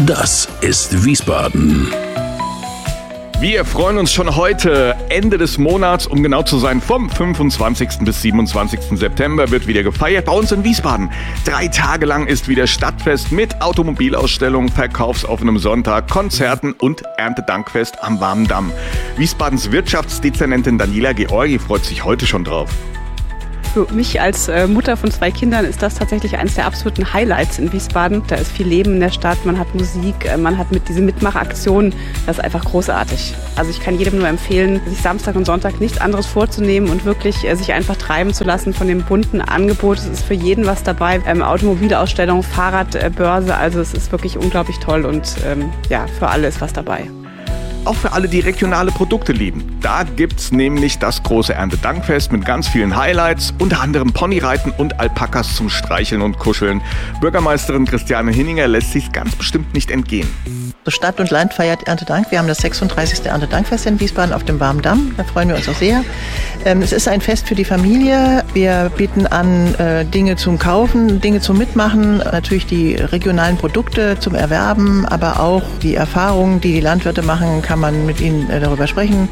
Das ist Wiesbaden. Wir freuen uns schon heute, Ende des Monats, um genau zu sein, vom 25. bis 27. September wird wieder gefeiert bei uns in Wiesbaden. 3 Tage lang ist wieder Stadtfest mit Automobilausstellung, verkaufsoffenem Sonntag, Konzerten und Erntedankfest am Warmen Damm. Wiesbadens Wirtschaftsdezernentin Daniela Georgi freut sich heute schon drauf. Für mich als Mutter von 2 Kindern ist das tatsächlich eines der absoluten Highlights in Wiesbaden. Da ist viel Leben in der Stadt, man hat Musik, man hat mit diesen Mitmachaktionen, das ist einfach großartig. Also ich kann jedem nur empfehlen, sich Samstag und Sonntag nichts anderes vorzunehmen und wirklich sich einfach treiben zu lassen von dem bunten Angebot. Es ist für jeden was dabei, Automobilausstellung, Fahrradbörse, also es ist wirklich unglaublich toll und für alle ist was dabei. Auch für alle, die regionale Produkte lieben. Da gibt's nämlich das große Erntedankfest mit ganz vielen Highlights, unter anderem Ponyreiten und Alpakas zum Streicheln und Kuscheln. Bürgermeisterin Christiane Hinninger lässt sich's ganz bestimmt nicht entgehen. Stadt und Land feiert Erntedank. Wir haben das 36. Erntedankfest in Wiesbaden auf dem Warmen Damm. Da freuen wir uns auch sehr. Es ist ein Fest für die Familie. Wir bieten an, Dinge zum Kaufen, Dinge zum Mitmachen, natürlich die regionalen Produkte zum Erwerben, aber auch die Erfahrungen, die die Landwirte machen, kann man mit ihnen darüber sprechen.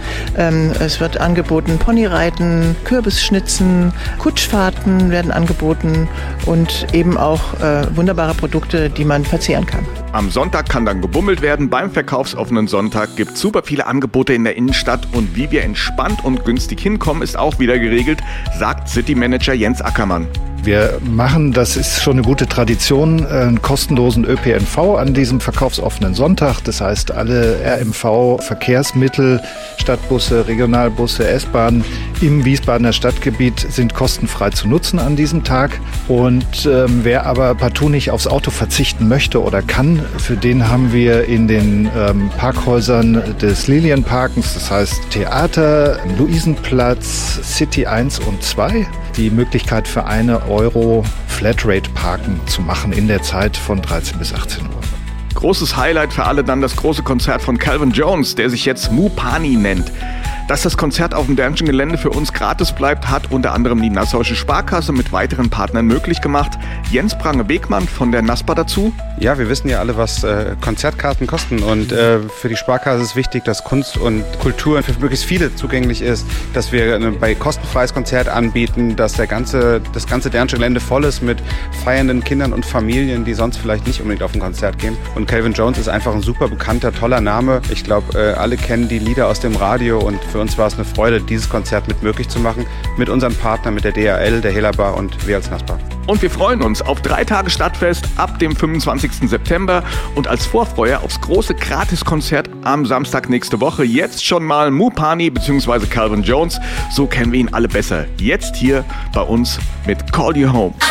Es wird angeboten Ponyreiten, Kürbisschnitzen, Kutschfahrten werden angeboten und eben auch wunderbare Produkte, die man verzehren kann. Am Sonntag kann dann gebummelt werden. Beim verkaufsoffenen Sonntag gibt es super viele Angebote in der Innenstadt und wie wir entspannt und günstig hinkommen, ist auch wieder geregelt, sagt City Manager Jens Ackermann. Wir machen, das ist schon eine gute Tradition, einen kostenlosen ÖPNV an diesem verkaufsoffenen Sonntag. Das heißt, alle RMV-Verkehrsmittel, Stadtbusse, Regionalbusse, S-Bahnen im Wiesbadener Stadtgebiet sind kostenfrei zu nutzen an diesem Tag. Und wer aber partout nicht aufs Auto verzichten möchte oder kann, für den haben wir in den Parkhäusern des Lilienparkens, das heißt Theater, Luisenplatz, City 1 und 2, die Möglichkeit für 1 Euro Flatrate Parken zu machen in der Zeit von 13 bis 18 Uhr. Großes Highlight für alle dann das große Konzert von Calvin Jones, der sich jetzt Mupani nennt. Dass das Konzert auf dem Dernschen Gelände für uns gratis bleibt, hat unter anderem die Nassauische Sparkasse mit weiteren Partnern möglich gemacht. Jens Prange-Begmann von der NASPA dazu. Ja, wir wissen ja alle, was Konzertkarten kosten und für die Sparkasse ist wichtig, dass Kunst und Kultur für möglichst viele zugänglich ist, dass wir bei kostenfreies Konzert anbieten, dass das ganze Dernsche Gelände voll ist mit feiernden Kindern und Familien, die sonst vielleicht nicht unbedingt auf ein Konzert gehen. Und Calvin Jones ist einfach ein super bekannter, toller Name. Ich glaube, alle kennen die Lieder aus dem Radio und für uns war es eine Freude, dieses Konzert mit möglich zu machen, mit unseren Partnern, mit der DHL, der Hellerbar und wir als NASPA. Und wir freuen uns auf 3 Tage Stadtfest ab dem 25. September und als Vorfreude aufs große Gratiskonzert am Samstag nächste Woche. Jetzt schon mal Mupani bzw. Calvin Jones, so kennen wir ihn alle besser. Jetzt hier bei uns mit Call You Home.